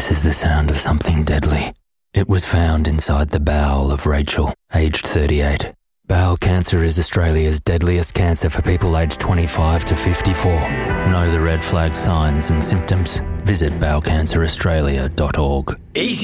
This is the sound of something deadly. It was found inside the bowel of Rachel, aged 38. Bowel cancer is Australia's deadliest cancer for people aged 25 to 54. Know the red flag signs and symptoms? Visit bowelcanceraustralia.org. Easy.